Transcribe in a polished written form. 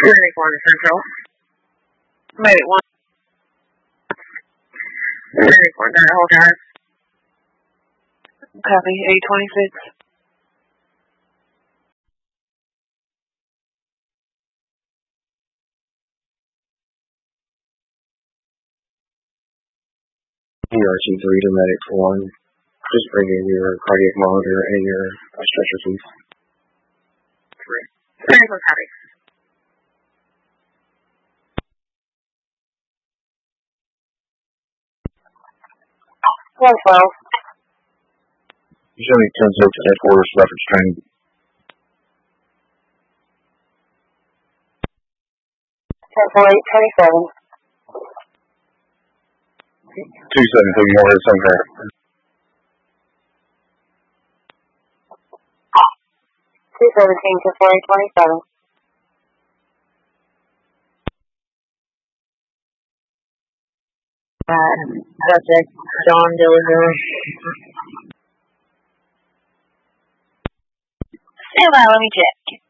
Medic 1 Central. Medic 1. Medic 1, hold on. Copy, 826. ERC3 to Medic 1. Just bring in your cardiac monitor and your stretcher, please. 3. Medic 1, copy. Well, You show me 10-6 at headquarters reference training. 10-4-8-27. 273, you over at Sinclair. 217-4-8-27. Subject, John Dillinger. Stand by, let me check.